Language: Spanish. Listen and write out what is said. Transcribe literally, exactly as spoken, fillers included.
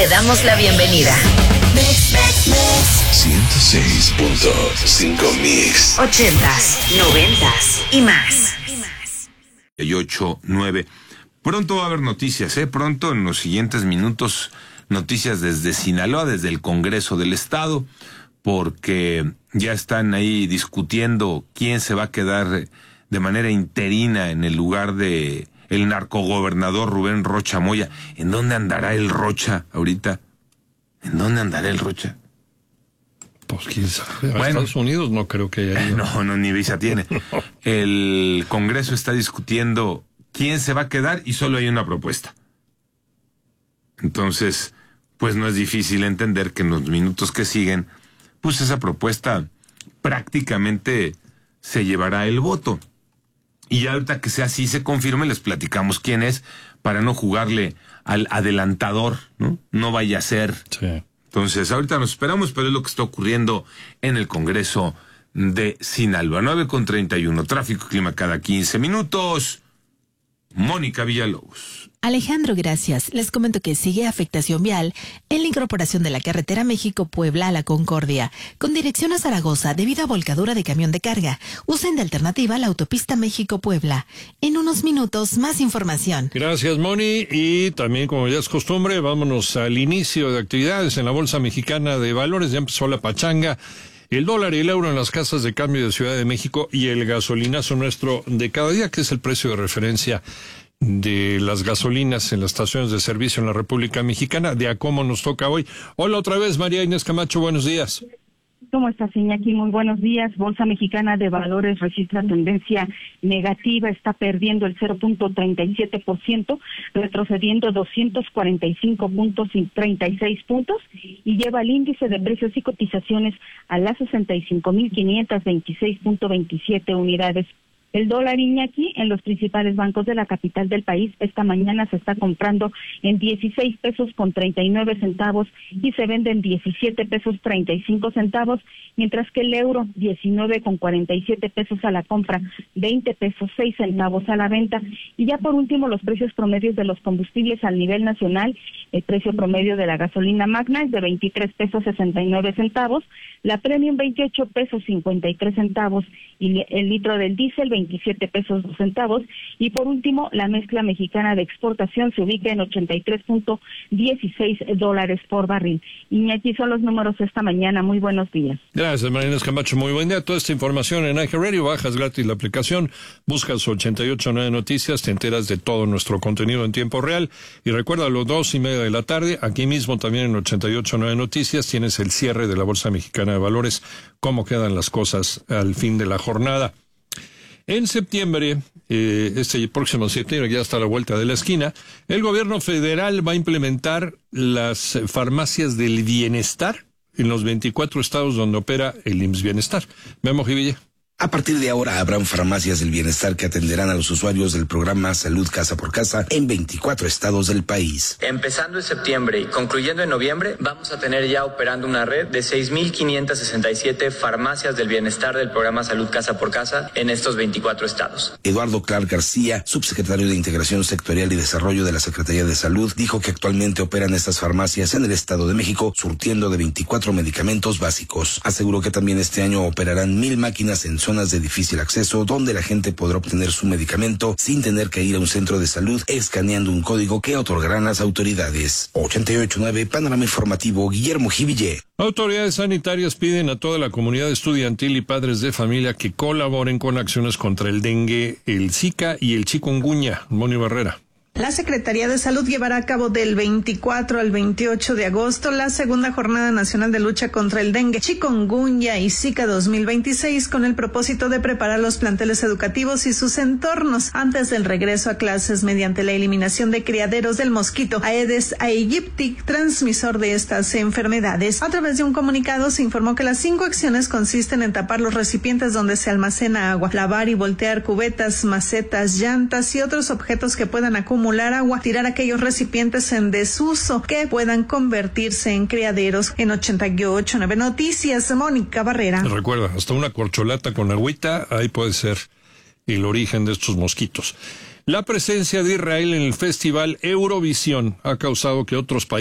Te damos la bienvenida. ciento seis punto cinco Mix. Ochentas, noventas y más. Y ocho, nueve. Pronto va a haber noticias, ¿eh? Pronto, en los siguientes minutos, noticias desde Sinaloa, desde el Congreso del Estado, porque ya están ahí discutiendo quién se va a quedar de manera interina en el lugar de el narcogobernador Rubén Rocha Moya. ¿En dónde andará el Rocha ahorita? ¿En dónde andará el Rocha? Pues quién sabe. A Bueno, Estados Unidos no creo que haya ido. No, no, ni visa tiene. No. El Congreso está discutiendo quién se va a quedar y solo hay una propuesta. Entonces, pues no es difícil entender que en los minutos que siguen, pues esa propuesta prácticamente se llevará el voto. Y ya ahorita que sea así, se confirme, les platicamos quién es, para no jugarle al adelantador, ¿no? No vaya a ser. Sí. Entonces, ahorita nos esperamos, pero es lo que está ocurriendo en el Congreso de Sinaloa. nueve con treinta y uno, tráfico y clima cada quince minutos. Mónica Villalobos. Alejandro, gracias. Les comento que sigue afectación vial en la incorporación de la carretera México-Puebla a La Concordia, con dirección a Zaragoza debido a volcadura de camión de carga. Usen de alternativa la autopista México-Puebla. En unos minutos, más información. Gracias, Moni. Y también, como ya es costumbre, vámonos al inicio de actividades en la Bolsa Mexicana de Valores. Ya empezó la pachanga. El dólar y el euro en las casas de cambio de Ciudad de México y el gasolinazo nuestro de cada día, que es el precio de referencia de las gasolinas en las estaciones de servicio en la República Mexicana, de a cómo nos toca hoy. Hola otra vez, María Inés Camacho, buenos días. ¿Cómo estás, Iñaki? Muy buenos días. Bolsa Mexicana de Valores registra tendencia negativa, está perdiendo el cero punto treinta y siete por ciento, retrocediendo doscientos cuarenta y cinco puntos y treinta y seis puntos, y lleva el índice de precios y cotizaciones a las sesenta y cinco mil quinientos veintiséis punto veintisiete unidades. El dólar, Iñaki, en los principales bancos de la capital del país esta mañana se está comprando en dieciséis pesos con treinta y nueve centavos y se vende en diecisiete pesos treinta y cinco centavos, mientras que el euro diecinueve con cuarenta y siete pesos a la compra, veinte pesos seis centavos a la venta. Y ya por último, los precios promedios de los combustibles al nivel nacional. El precio promedio de la gasolina Magna es de veintitrés pesos sesenta y nueve centavos, la Premium veintiocho pesos cincuenta y tres centavos y el litro del diésel veintisiete pesos dos centavos, y por último la mezcla mexicana de exportación se ubica en ochenta y tres punto dieciséis dólares por barril. Y aquí son los números esta mañana. Muy buenos días. Gracias, María Inés Camacho, muy buen día. Toda esta información en iHeartRadio, bajas gratis la aplicación, buscas ochenta y ocho nueve Noticias, te enteras de todo nuestro contenido en tiempo real, y recuerda, a las dos y media de la tarde, aquí mismo también en ochenta y ocho nueve Noticias, tienes el cierre de la Bolsa Mexicana de Valores, cómo quedan las cosas al fin de la jornada. En septiembre, eh, este próximo septiembre, ya está a la vuelta de la esquina, el gobierno federal va a implementar las farmacias del bienestar en los veinticuatro estados donde opera el I M S S Bienestar. Memo Jiville. A partir de ahora habrán farmacias del bienestar que atenderán a los usuarios del programa Salud Casa por Casa en veinticuatro estados del país. Empezando en septiembre y concluyendo en noviembre, vamos a tener ya operando una red de seis mil quinientas sesenta y siete farmacias del bienestar del programa Salud Casa por Casa en estos veinticuatro estados. Eduardo Clark García, subsecretario de Integración Sectorial y Desarrollo de la Secretaría de Salud, dijo que actualmente operan estas farmacias en el Estado de México, surtiendo de veinticuatro medicamentos básicos. Aseguró que también este año operarán mil máquinas en zonas de difícil acceso donde la gente podrá obtener su medicamento sin tener que ir a un centro de salud escaneando un código que otorgarán las autoridades. ochenta y ocho nueve Panorama Informativo, Guillermo Jiville. Autoridades sanitarias piden a toda la comunidad estudiantil y padres de familia que colaboren con acciones contra el dengue, el Zika y el chikungunya. Moni Barrera. La Secretaría de Salud llevará a cabo del veinticuatro al veintiocho de agosto la segunda Jornada Nacional de Lucha contra el Dengue, Chikungunya y Zika dos mil veintiséis con el propósito de preparar los planteles educativos y sus entornos antes del regreso a clases mediante la eliminación de criaderos del mosquito Aedes aegypti, transmisor de estas enfermedades. A través de un comunicado se informó que las cinco acciones consisten en tapar los recipientes donde se almacena agua, lavar y voltear cubetas, macetas, llantas y otros objetos que puedan acumular agua, tirar aquellos recipientes en desuso que puedan convertirse en criaderos. En ochenta y ocho nueve Noticias, Mónica Barrera. Recuerda, hasta una corcholata con agüita, ahí puede ser el origen de estos mosquitos. La presencia de Israel en el Festival Eurovisión ha causado que otros países